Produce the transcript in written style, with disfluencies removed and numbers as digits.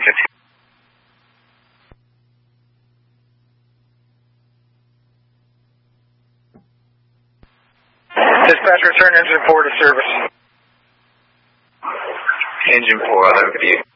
Dispatch, return engine 4 to service. Engine 4, I'll have you.